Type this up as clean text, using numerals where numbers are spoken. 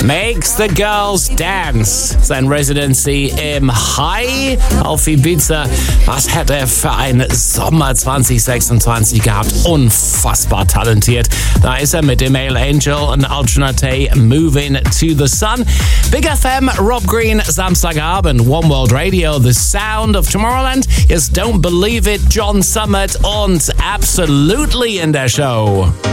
Makes the Girls Dance. Sein Residency im High auf Ibiza. Was hat er für einen Sommer 2026 gehabt? Unfassbar talentiert. Da ist er mit dem Male Angel und Alternate Moving to the Sun. Big FM, Rob Green, Samstagabend, One World Radio, The Sound of Tomorrowland. Yes, Don't Believe It, John Summit und Absolutely in der Show.